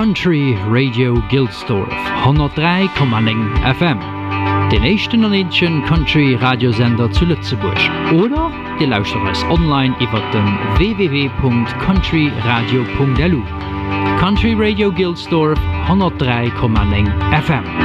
Country Radio Gilsdorf 103,9 FM. Den echten und einzigen Country Radiosender zu Lützeburg. Oder die lauscht uns online über den www.countryradio.lu. Country Radio Gilsdorf 103,9 FM.